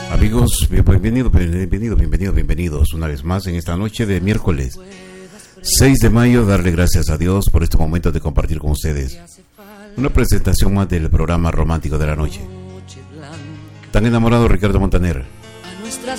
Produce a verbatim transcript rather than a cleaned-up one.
Amigos, bienvenidos, bienvenidos, bienvenidos, bienvenidos una vez más en esta noche de miércoles seis de mayo. Darle gracias a Dios por este momento de compartir con ustedes una presentación más del programa romántico de la noche. Tan enamorado Ricardo Montaner.